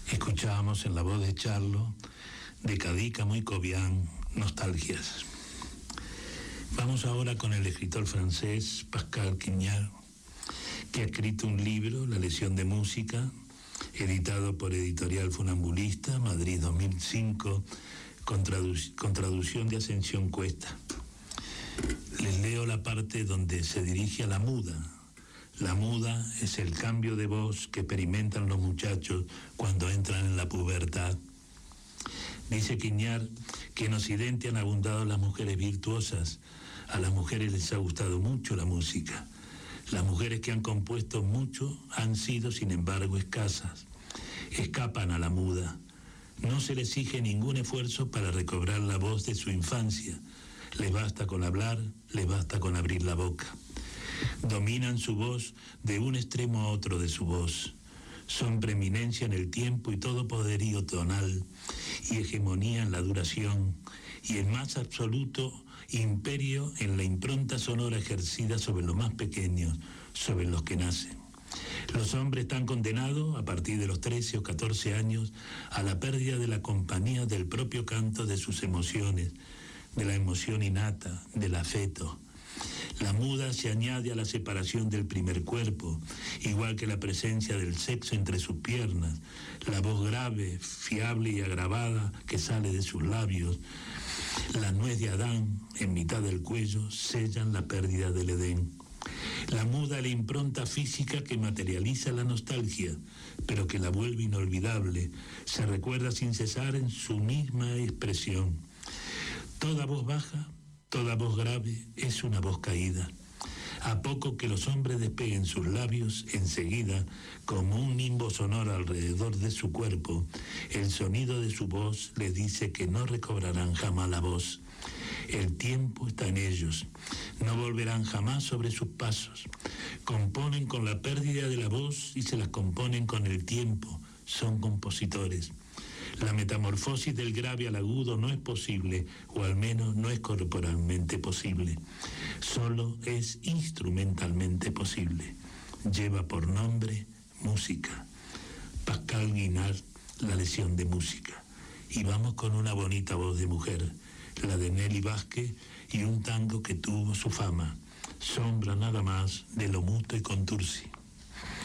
Escuchábamos en la voz de Charlo, de Cadícamo y Cobian, Nostalgias. Vamos ahora con el escritor francés Pascal Quignard, que ha escrito un libro, La Lección de Música, editado por Editorial Funambulista, Madrid 2005, con traducción de Ascensión Cuesta. Les leo la parte donde se dirige a la muda. La muda es el cambio de voz que experimentan los muchachos cuando entran en la pubertad. Dice Quignard que en Occidente han abundado las mujeres virtuosas. A las mujeres les ha gustado mucho la música. Las mujeres que han compuesto mucho han sido, sin embargo, escasas. Escapan a la muda. No se les exige ningún esfuerzo para recobrar la voz de su infancia. Les basta con hablar, les basta con abrir la boca. Dominan su voz de un extremo a otro de su voz. Son preeminencia en el tiempo y todo poderío tonal y hegemonía en la duración y el más absoluto imperio en la impronta sonora ejercida sobre los más pequeños, sobre los que nacen. Los hombres están condenados, a partir de los 13 o 14 años, a la pérdida de la compañía del propio canto de sus emociones, de la emoción innata, del afecto. La muda se añade a la separación del primer cuerpo, igual que la presencia del sexo entre sus piernas, la voz grave, fiable y agravada que sale de sus labios, la nuez de Adán en mitad del cuello sellan la pérdida del Edén. La muda es la impronta física que materializa la nostalgia, pero que la vuelve inolvidable, se recuerda sin cesar en su misma expresión. Toda voz baja, toda voz grave es una voz caída. A poco que los hombres despeguen sus labios, enseguida, como un nimbo sonoro alrededor de su cuerpo, el sonido de su voz les dice que no recobrarán jamás la voz. El tiempo está en ellos. No volverán jamás sobre sus pasos. Componen con la pérdida de la voz y se las componen con el tiempo. Son compositores. La metamorfosis del grave al agudo no es posible, o al menos no es corporalmente posible. Solo es instrumentalmente posible. Lleva por nombre música. Pascal Quignard, La Lección de Música. Y vamos con una bonita voz de mujer, la de Nelly Vázquez, y un tango que tuvo su fama, Sombra nada más, de Lomuto y Contursi.